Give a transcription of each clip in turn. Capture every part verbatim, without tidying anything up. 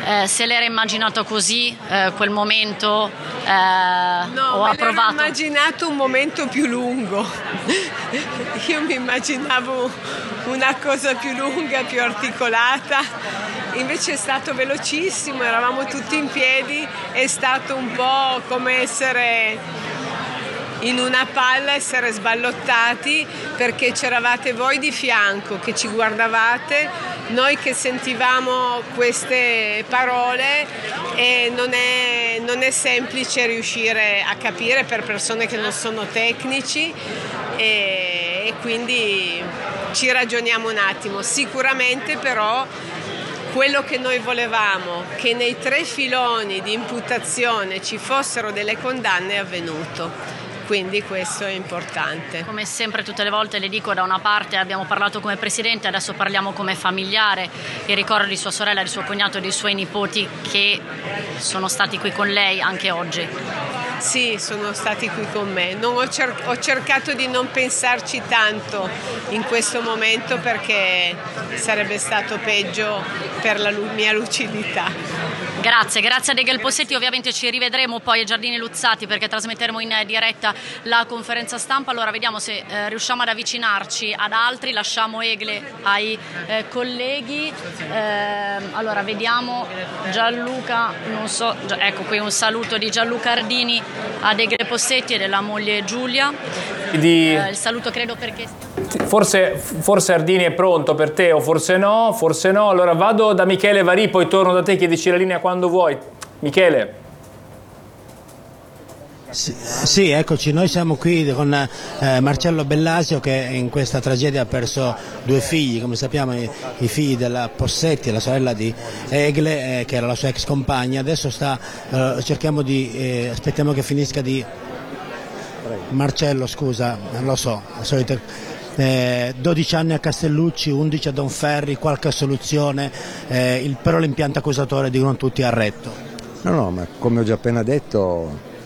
eh, se l'era immaginato così, eh, quel momento, eh, no, o ha provato? No, ho immaginato un momento più lungo. Io mi immaginavo una cosa più lunga, più articolata, invece è stato velocissimo, eravamo tutti in piedi, è stato un po' come essere in una palla, essere sballottati, perché c'eravate voi di fianco che ci guardavate, noi che sentivamo queste parole, e non è, non è semplice riuscire a capire per persone che non sono tecnici, e, e quindi ci ragioniamo un attimo. Sicuramente però quello che noi volevamo, che nei tre filoni di imputazione ci fossero delle condanne, è avvenuto. Quindi questo è importante. Come sempre tutte le volte le dico, da una parte abbiamo parlato come presidente, adesso parliamo come familiare, il ricordo di sua sorella, di suo cognato e dei suoi nipoti che sono stati qui con lei anche oggi. Sì, sono stati qui con me. Non ho, cer- ho cercato di non pensarci tanto in questo momento, perché sarebbe stato peggio per la lu- mia lucidità. Grazie, grazie a De Gelposetti. Ovviamente ci rivedremo poi ai Giardini Luzzati, perché trasmetteremo in diretta la conferenza stampa. Allora vediamo se eh, riusciamo ad avvicinarci ad altri. Lasciamo Egle ai eh, colleghi. Eh, allora vediamo Gianluca, non so, ecco qui un saluto di Gianluca Ardini a De Gelposetti e della moglie Giulia. Di... Eh, il saluto credo perché... Forse, forse Ardini è pronto per te, o forse no, forse no. Allora vado da Michele Varì, poi torno da te, chiedici la linea quando vuoi. Michele. Sì, sì, eccoci, noi siamo qui con eh, Marcello Bellasio, che in questa tragedia ha perso due figli, come sappiamo i, i figli della Possetti, la sorella di Egle, eh, che era la sua ex compagna. Adesso sta, eh, cerchiamo di, eh, aspettiamo che finisca di... Marcello, scusa, non lo so, la solita... Eh, dodici anni a Castellucci, undici a Donferri, qualche soluzione, eh, il, però l'impianto accusatore dicono tutti a retto. No, no, ma come ho già appena detto,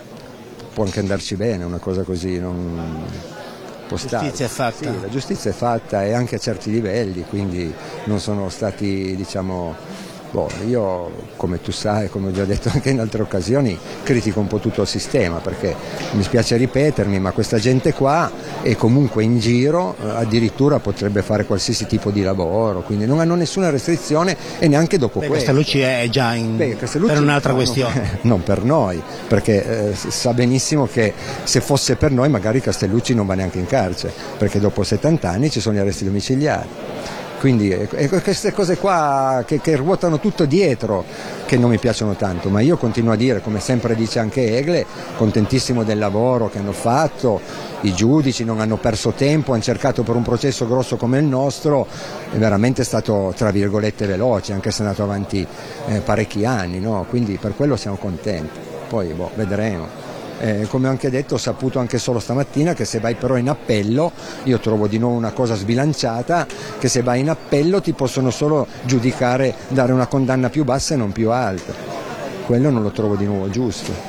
può anche andarci bene una cosa così, non può stare. La giustizia è fatta. Sì, la giustizia è fatta, e anche a certi livelli, quindi non sono stati, diciamo... Boh, io, come tu sai, come ho già detto anche in altre occasioni, critico un po' tutto il sistema, perché mi spiace ripetermi, ma questa gente qua è comunque in giro, addirittura potrebbe fare qualsiasi tipo di lavoro, quindi non hanno nessuna restrizione, e neanche dopo Beh, questo. Castellucci è già in... Beh, Castellucci per un'altra no, questione. Non per noi, perché eh, sa benissimo che se fosse per noi magari Castellucci non va neanche in carcere, perché dopo settanta anni ci sono gli arresti domiciliari. Quindi eh, queste cose qua che, che ruotano tutto dietro, che non mi piacciono tanto, ma io continuo a dire, come sempre dice anche Egle, contentissimo del lavoro che hanno fatto, i giudici non hanno perso tempo, hanno cercato per un processo grosso come il nostro, è veramente stato tra virgolette veloce, anche se è andato avanti eh, parecchi anni, no? Quindi per quello siamo contenti, poi boh, vedremo. Eh, come ho anche detto, ho saputo anche solo stamattina che se vai però in appello, io trovo di nuovo una cosa sbilanciata, che se vai in appello ti possono solo giudicare, dare una condanna più bassa e non più alta. Quello non lo trovo di nuovo giusto.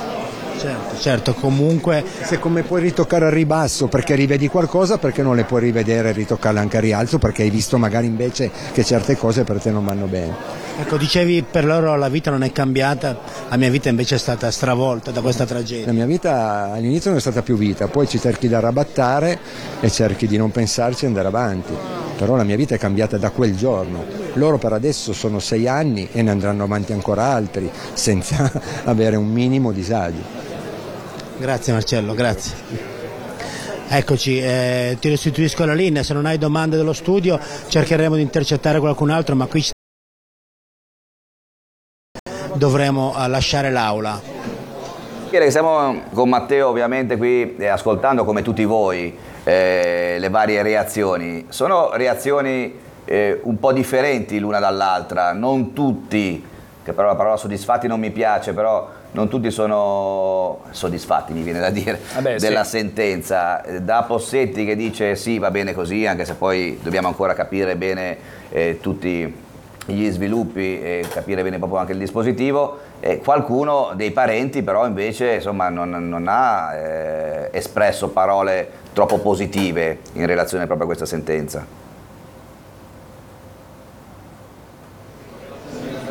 Certo, certo, comunque... Se come puoi ritoccare al ribasso perché rivedi qualcosa, perché non le puoi rivedere e ritoccarle anche a rialzo, perché hai visto magari invece che certe cose per te non vanno bene. Ecco, dicevi per loro la vita non è cambiata, la mia vita invece è stata stravolta da questa tragedia. La mia vita all'inizio non è stata più vita, poi ci cerchi di arrabattare e cerchi di non pensarci e andare avanti, però la mia vita è cambiata da quel giorno. Loro per adesso sono sei anni e ne andranno avanti ancora altri senza avere un minimo disagio. Grazie Marcello, grazie. Eccoci, eh, ti restituisco la linea, se non hai domande dello studio cercheremo di intercettare qualcun altro, ma qui dovremo lasciare l'aula. Siamo con Matteo ovviamente qui eh, ascoltando come tutti voi eh, le varie reazioni. Sono reazioni eh, un po' differenti l'una dall'altra, non tutti, che però la parola soddisfatti non mi piace, però non tutti sono soddisfatti, mi viene da dire, Vabbè, della sì. sentenza. Da Possetti che dice sì, va bene così, anche se poi dobbiamo ancora capire bene eh, tutti gli sviluppi e capire bene proprio anche il dispositivo. E qualcuno dei parenti però invece insomma, non, non ha eh, espresso parole troppo positive in relazione proprio a questa sentenza.